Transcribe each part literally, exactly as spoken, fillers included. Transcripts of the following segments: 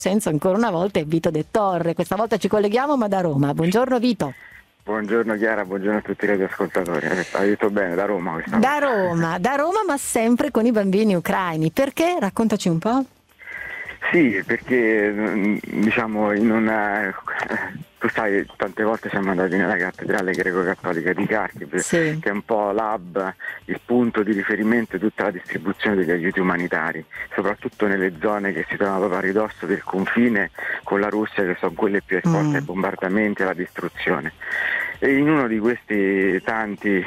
Senso ancora una volta è Vito De Torre. Questa volta ci colleghiamo ma da Roma. Buongiorno Vito. Buongiorno Chiara, buongiorno a tutti i radioascoltatori. Hai detto bene, da Roma questa Da volta. Roma, da Roma ma sempre con i bambini ucraini. Perché? Raccontaci un po'. Sì, perché diciamo in una... tu sai, tante volte siamo andati nella cattedrale greco-cattolica di Kharkiv, Sì. che è un po' l'hub, il punto di riferimento di tutta la distribuzione degli aiuti umanitari, soprattutto nelle zone che si trovano proprio a ridosso del confine con la Russia, che sono quelle più esposte Mm. ai bombardamenti e alla distruzione. E in uno di questi tanti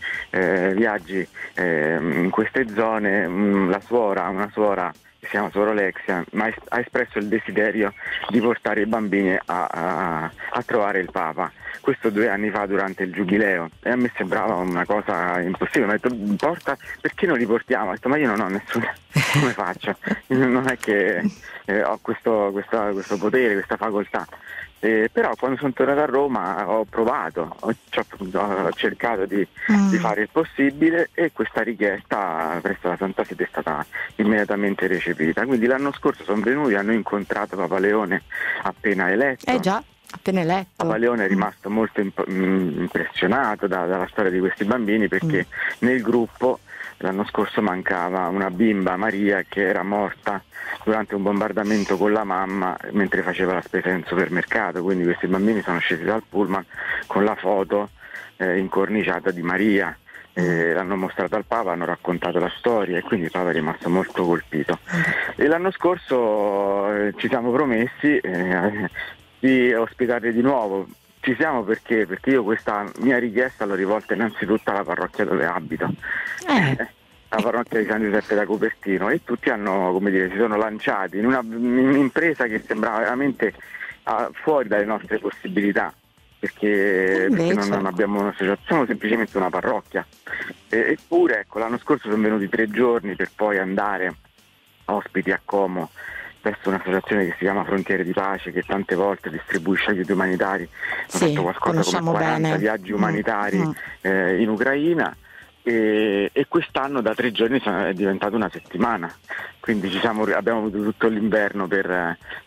eh, viaggi eh, in queste zone, mh, la suora, una suora che si chiama Suor Alexia, ma es- ha espresso il desiderio di portare i bambini a, a- a trovare il Papa. Questo due anni fa durante il Giubileo, e a me sembrava una cosa impossibile. Mi ha detto, porta, perché non li portiamo? Ho detto, ma io non ho nessuno, come faccio? Non è che eh, ho questo, questa- questo potere, questa facoltà. Eh, però quando sono tornato a Roma ho provato, ho, ho cercato di, di Mm. fare il possibile, e questa richiesta presso la Santa Sede è stata immediatamente recepita. Quindi l'anno scorso sono venuti, hanno incontrato Papa Leone appena eletto. Eh già, appena eletto. Papa Leone è Mm. rimasto molto imp- mh, impressionato da- dalla storia di questi bambini, perché nel gruppo l'anno scorso mancava una bimba, Maria, che era morta durante un bombardamento con la mamma mentre faceva la spesa in supermercato. Quindi questi bambini sono scesi dal pullman con la foto eh, incorniciata di Maria. Eh, l'hanno mostrato al Papa, hanno raccontato la storia, e quindi il Papa è rimasto molto colpito. E l'anno scorso eh, ci siamo promessi eh, di ospitarli di nuovo. Ci siamo perché? Perché io questa mia richiesta l'ho rivolta innanzitutto alla parrocchia dove abito, Eh. la parrocchia di San Giuseppe da Cupertino, e tutti hanno, come dire, si sono lanciati in una- in un'impresa che sembrava veramente ah, fuori dalle nostre possibilità, perché, perché non, Invece. non abbiamo un'associazione, siamo semplicemente una parrocchia. E- eppure ecco, l'anno scorso sono venuti tre giorni per poi andare ospiti a Como presso un'associazione che si chiama Frontiere di Pace, che tante volte distribuisce aiuti umanitari. Hanno Sì, fatto qualcosa come conosciamo quaranta bene. viaggi Mm, umanitari mm. eh, in Ucraina, e, e quest'anno da tre giorni sono- è diventata una settimana. Quindi ci siamo, abbiamo avuto tutto l'inverno per,